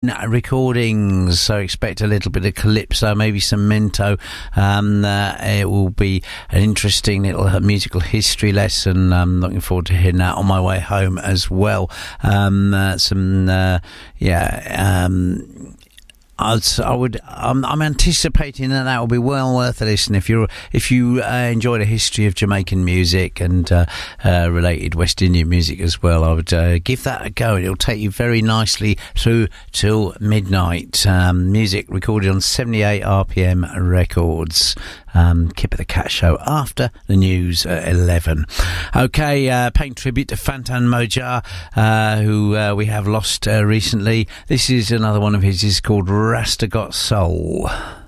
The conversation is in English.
recordings, so expect a little bit of calypso, maybe some mento. It will be an interesting little musical history lesson. I'm looking forward to hearing that on my way home as well. I'm anticipating that will be well worth a listen if you enjoy the history of Jamaican music and related West Indian music as well. I would give that a go. It'll take you very nicely through till midnight. Music recorded on 78 RPM records. Kip of the Cat Show after the news at 11. Okay, paying tribute to Fantan Mojah, who we have lost recently. This is another one of his. It's called Rasta Got Soul.